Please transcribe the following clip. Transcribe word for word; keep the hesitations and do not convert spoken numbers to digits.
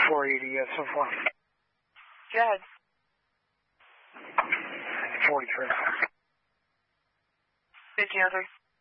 four eighty, yes, so far. Go ahead. forty-three. fifteen oh three.